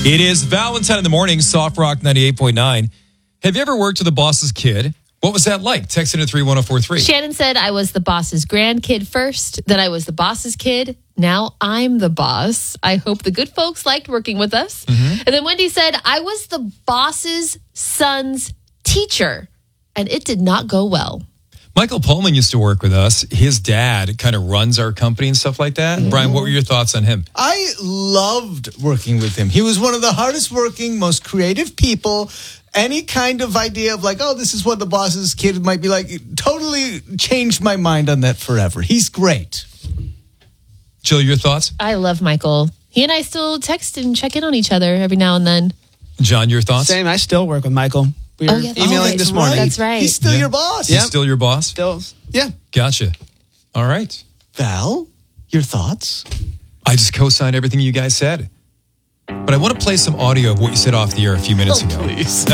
It is Valentine in the morning, Soft Rock 98.9. Have you ever worked with a boss's kid? What was that like? Text into 31043. Shannon said, I was the boss's grandkid first, then I was the boss's kid. Now I'm the boss. I hope the good folks liked working with us. And then Wendy said, I was the boss's son's teacher, and it did not go well. Michael Pullman used to work with us. His dad kind of runs our company and stuff like that. Brian, what were your thoughts on him? I loved working with him. He was one of the hardest working, most creative people. Any kind of idea of like, oh, this is what the boss's kid might be like, it totally changed my mind on that forever. He's great. Jill, your thoughts? I love Michael. He and I still text and check in on each other every now and then. John, your thoughts? Same. I still work with Michael. We were emailing this morning. That's right. He's still your boss. He's still your boss? Still, yeah. Gotcha. All right. Val, your thoughts? I just co-signed everything you guys said. But I want to play some audio of what you said off the air a few minutes ago. Please.